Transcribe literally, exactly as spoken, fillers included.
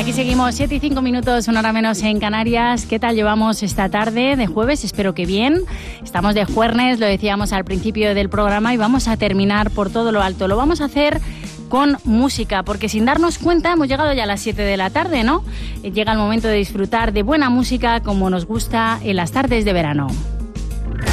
Aquí seguimos, siete y cinco minutos, una hora menos en Canarias. ¿Qué tal llevamos esta tarde de jueves? Espero que bien. Estamos de jueves, lo decíamos al principio del programa, y vamos a terminar por todo lo alto. Lo vamos a hacer con música, porque sin darnos cuenta hemos llegado ya a las siete de la tarde, ¿no? Llega el momento de disfrutar de buena música como nos gusta en las tardes de verano.